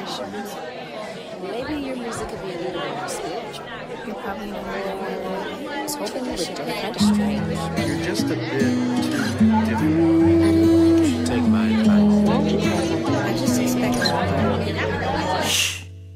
Maybe your music could be a little bit more spiritual. You're probably I was hoping you would do kind of strange. You're just a bit too different.